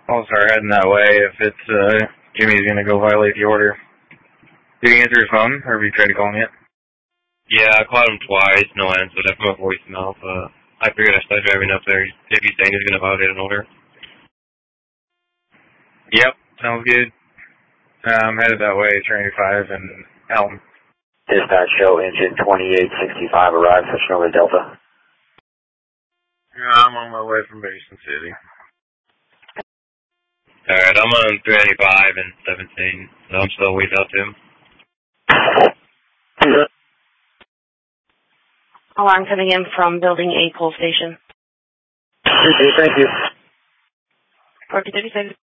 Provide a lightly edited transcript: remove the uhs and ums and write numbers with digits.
I'll start heading that way if it's, Jimmy's gonna go violate the order. Did he answer his phone, or have you tried to call him yet? Yeah, I called him twice, no answer. Left him a voicemail, but I figured I'd start driving up there if he's saying he's gonna violate an order. Yep, sounds good. I'm headed that way, Trinity 5 and Elm. Dispatch show engine 2865 arrived for Sonoma Delta. I'm on my way from Basin City. Alright, I'm on 385 and 17, so I'm still waiting out to him. Alarm coming in from Building A, Pole Station. Thank you. 4036.